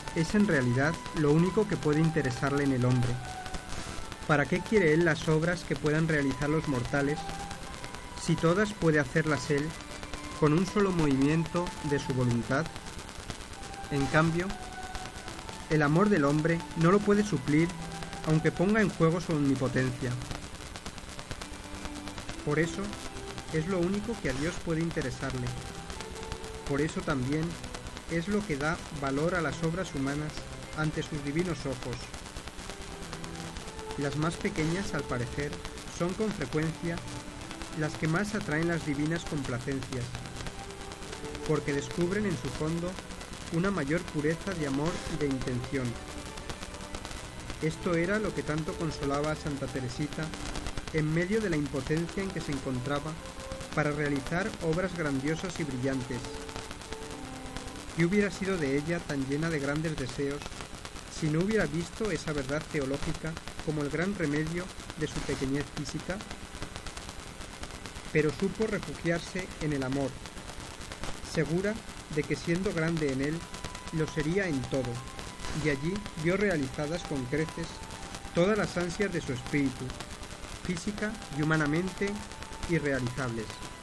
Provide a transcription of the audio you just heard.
es en realidad lo único que puede interesarle en el hombre. ¿Para qué quiere él las obras que puedan realizar los mortales, si todas puede hacerlas él con un solo movimiento de su voluntad? En cambio, el amor del hombre no lo puede suplir aunque ponga en juego su omnipotencia. Por eso es lo único que a Dios puede interesarle. Por eso también es lo que da valor a las obras humanas ante sus divinos ojos. Las más pequeñas, al parecer, son con frecuencia las que más atraen las divinas complacencias, porque descubren en su fondo una mayor pureza de amor y de intención. Esto era lo que tanto consolaba a Santa Teresita en medio de la impotencia en que se encontraba para realizar obras grandiosas y brillantes. ¿Qué hubiera sido de ella tan llena de grandes deseos si no hubiera visto esa verdad teológica como el gran remedio de su pequeñez física? Pero supo refugiarse en el amor, segura de que siendo grande en él, lo sería en todo, y allí vio realizadas con creces todas las ansias de su espíritu, física y humanamente irrealizables.